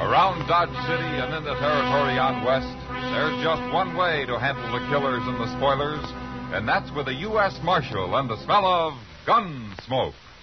Around Dodge City and in the territory out west, there's just one way to handle the killers and the spoilers, and that's with a U.S. Marshal and the smell of gun smoke.